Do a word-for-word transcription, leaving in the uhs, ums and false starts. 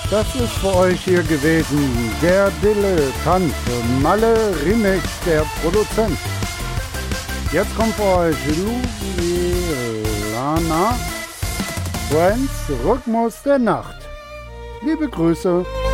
Das ist für euch hier gewesen der Dilettant, Malle Remix, der Produzent. Jetzt kommt für euch Ljubljana, Friends, Rhythmus der Nacht. Liebe Grüße.